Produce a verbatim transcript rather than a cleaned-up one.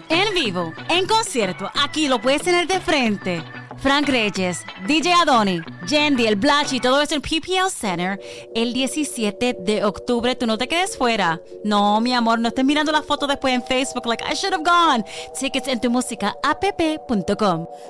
En vivo, en concierto, aquí lo puedes tener de frente. Frank Reyes, D J Adoni, Yendi, el Blachi, todo eso en P P L Center el diecisiete de octubre. Tú no te quedes fuera. No, mi amor, no estés mirando las fotos después en Facebook like I should have gone. Tickets en tu música app punto com.